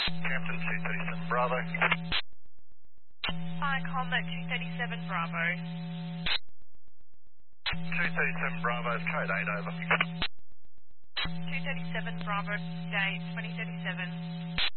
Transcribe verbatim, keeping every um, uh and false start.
Captain two thirty-seven Bravo. Hi, Combat two thirty-seven Bravo. two thirty-seven Bravo's code eight over. two thirty-seven Bravo, date twenty thirty-seven.